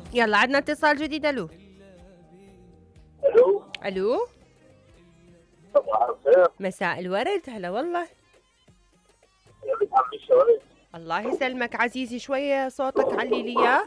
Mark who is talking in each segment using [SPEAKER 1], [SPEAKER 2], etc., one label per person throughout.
[SPEAKER 1] يلا عندنا اتصال جديد. الو.
[SPEAKER 2] الو.
[SPEAKER 1] الو.
[SPEAKER 2] صباح الخير.
[SPEAKER 1] مساء الورد. هلا والله.
[SPEAKER 2] يا بنت عمي شلونك؟
[SPEAKER 1] الله يسلمك عزيزي، شوية صوتك علي لي اياه.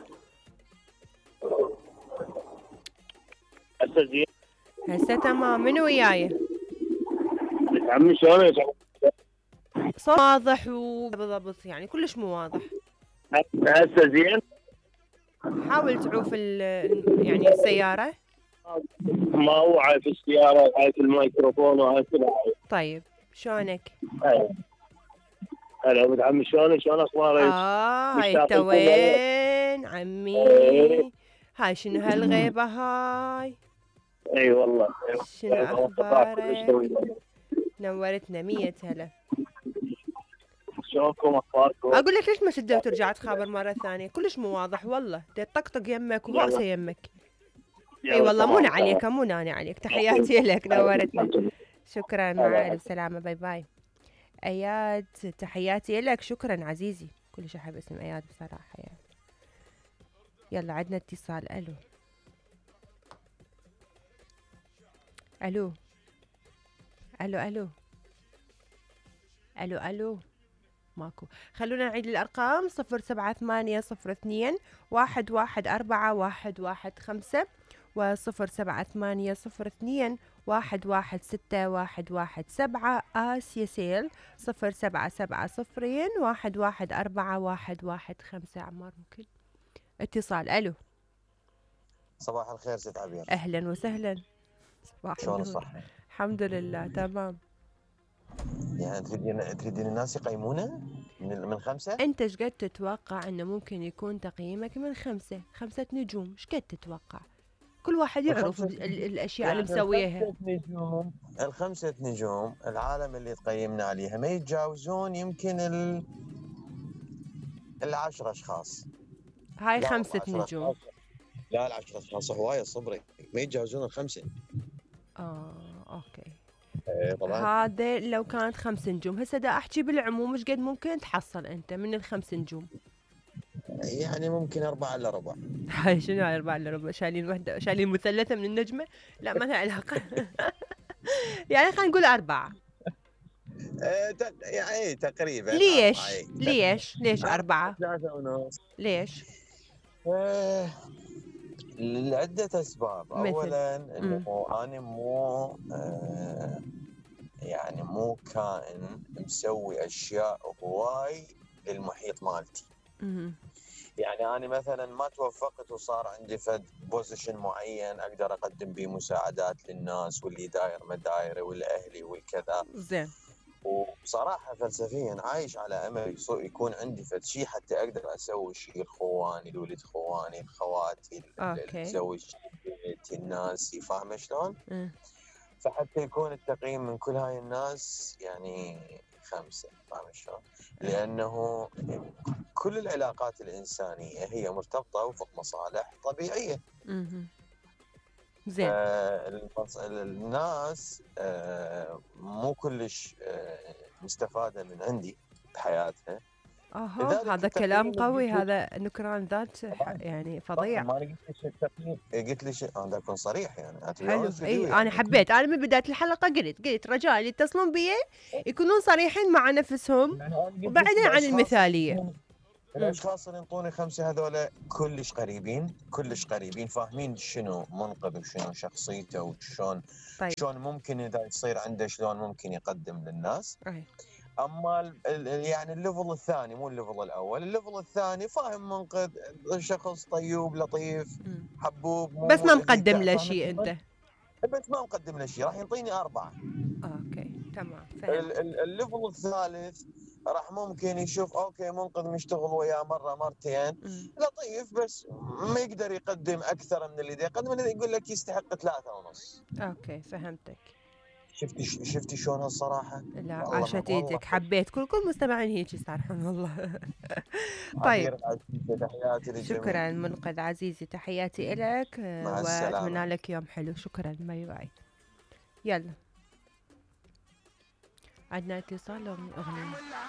[SPEAKER 2] هسه زين.
[SPEAKER 1] هسه تمام. من وياي؟
[SPEAKER 2] بنت عمي شلونك؟
[SPEAKER 1] صوت واضح وبضبط، يعني كلش مو واضح.
[SPEAKER 2] هسه زين.
[SPEAKER 1] حاول تعوف يعني السيارة.
[SPEAKER 2] ما هو عايف السيارة وعايف الميكروفون وعايف كل حاجة.
[SPEAKER 1] طيب شلونك؟
[SPEAKER 2] أيوة. هلا بنت عمي شلونك؟ شلون اخبارك؟
[SPEAKER 1] هاي انت
[SPEAKER 2] مشتاق لكم والله.
[SPEAKER 1] وين
[SPEAKER 2] ايه.
[SPEAKER 1] عمي؟ هاي شنو هالغيبة هاي؟
[SPEAKER 2] اي والله.
[SPEAKER 1] شنو
[SPEAKER 2] كلش
[SPEAKER 1] اخبارك؟
[SPEAKER 2] طويل.
[SPEAKER 1] نورتنا 100 هلا.
[SPEAKER 2] شلونكم اخباركم؟
[SPEAKER 1] اقول لك ليش ما شديت وترجع تخابر مرة ثانية؟ كلش مو واضح والله، تطقطق يمك وهوسة
[SPEAKER 2] يلا
[SPEAKER 1] يمك. اي
[SPEAKER 2] يلا
[SPEAKER 1] والله مو
[SPEAKER 2] تمام
[SPEAKER 1] عليك،
[SPEAKER 2] تمام.
[SPEAKER 1] مو ناني عليك. تحياتي لك، نورتنا.
[SPEAKER 2] الحمد لله.
[SPEAKER 1] شكرا، مع
[SPEAKER 2] هلا
[SPEAKER 1] الف سلامة، باي باي. اياد تحياتي لك، شكرا عزيزي. كلش احب اسم اياد بصراحة يعني. يلا عندنا اتصال. الو. الو. الو. الو. الو. الو. ماكو. خلونا نعيد الارقام. 07802 114 115 و 07802 116 آسيا سيل. 0770 114 عمار ممكن اتصال. الو.
[SPEAKER 3] صباح الخير ست عبير.
[SPEAKER 1] اهلا وسهلا. صباح
[SPEAKER 3] شلون
[SPEAKER 1] النور.
[SPEAKER 3] الصحة؟
[SPEAKER 1] الحمد لله تمام.
[SPEAKER 3] يعني تريدين الناس يقيمونه من 5؟
[SPEAKER 1] انت شقد تتوقع انه ممكن يكون تقييمك؟ من 5 نجوم. شقد تتوقع؟ كل واحد يعرف الاشياء اللي
[SPEAKER 3] يعني
[SPEAKER 1] مسويها.
[SPEAKER 3] الخمسة نجوم العالم اللي تقيمنا عليها ما يتجاوزون يمكن 10 اشخاص.
[SPEAKER 1] هاي
[SPEAKER 3] لا
[SPEAKER 1] 5
[SPEAKER 3] والله 10
[SPEAKER 1] نجوم.
[SPEAKER 3] اشخاص. لا 10 اشخاص هواية صبري، ما يتجاوزون الخمسة.
[SPEAKER 1] اوكي.
[SPEAKER 3] طبعا.
[SPEAKER 1] هذا لو كانت 5 نجوم. هسه دا احكي بالعموم، ايش قد ممكن تحصل انت من ال5 نجوم؟
[SPEAKER 3] يعني ممكن 4 الا ربع.
[SPEAKER 1] هاي شنو هاي 4 الا ربع؟ شايلين وحده، شايلين مثلثه من النجمه؟ لا ما لها علاقه. يعني خلينا نقول 4.
[SPEAKER 3] يعني تقريبا 4.
[SPEAKER 1] ليش؟ ليش 4؟
[SPEAKER 3] 3 ونص.
[SPEAKER 1] ليش؟
[SPEAKER 3] لعدة أسباب.
[SPEAKER 1] مثل.
[SPEAKER 3] أولا أنه أنا مو يعني مو كائن مسوي أشياء هواي للمحيط مالتي. يعني أنا مثلا ما توفقت وصار عندي فد بوزيشن معين أقدر أقدم به مساعدات للناس واللي داير مدايري والأهلي والكذا.
[SPEAKER 1] زين.
[SPEAKER 3] وبصراحة فلسفيا عايش على أمل يكون عندي فد شيء حتى أقدر أسوي شيء لخواني لولد خواني خواتي
[SPEAKER 1] اوكي.
[SPEAKER 3] تسوي شيء الناس. فاهمة شلون؟ فحتى يكون التقييم من كل هاي الناس يعني 5. فاهم شلون؟ لأنه كل العلاقات الإنسانية هي مرتبطة وفق مصالح طبيعية.
[SPEAKER 1] زين.
[SPEAKER 3] الناس مو كلش مستفادة من عندي بحياتها.
[SPEAKER 1] هذا كلام قوي، هذا نكران ذات يعني فظيع.
[SPEAKER 3] ما قلت لي التقييم، قلت لي انا اكون صريح يعني.
[SPEAKER 1] حلو. اي
[SPEAKER 3] يعني
[SPEAKER 1] انا حبيت. انا من بدايه الحلقه قلت رجاء اللي يتصلون بي يكونون صريحين مع نفسهم وبعدين عن المثاليه.
[SPEAKER 3] الاشخاص اللي ينطوني 5 هذول كلش قريبين، كلش قريبين، فاهمين شنو منقذ وشنو شخصيته وشلون.
[SPEAKER 1] طيب.
[SPEAKER 3] شلون ممكن اذا يصير عنده شلون ممكن يقدم للناس. اما يعني الليفل الثاني مو الليفل الاول، الليفل الثاني فاهم منقذ، شخص طيب لطيف حبوب، مو
[SPEAKER 1] بس ما
[SPEAKER 3] مؤذي
[SPEAKER 1] مقدم له شيء انت.
[SPEAKER 3] بس ما مقدم له شيء راح يعطيني 4.
[SPEAKER 1] اوكي تمام فهمت.
[SPEAKER 3] الليفل الثالث راح ممكن يشوف اوكي منقذ مشتغل وياه مره مرتين لطيف، بس ما يقدر يقدم اكثر من اللي يقدم، اللي يقول لك يستحق 3 ونص.
[SPEAKER 1] اوكي فهمتك.
[SPEAKER 3] شفتي شلون الصراحه؟
[SPEAKER 1] لا عاشت ايدك، حبيت. كل مستمعين هيك يصرحون والله. طيب
[SPEAKER 3] تحياتي للجميع.
[SPEAKER 1] شكرا منقذ عزيزي، تحياتي لك واتمنى لك يوم حلو. شكرا، باي باي. يلا عندنا اتصال اغنيه.